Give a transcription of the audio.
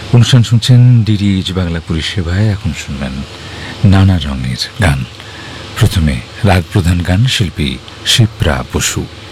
অনুষ্ঠান শুনছেন ডিডিএইচ বাংলা পরিষেবায়। এখন শুনবেন নানা রঙের গান। প্রথমে রাগ প্রধান গান, শিল্পী শিপ্রা বসু।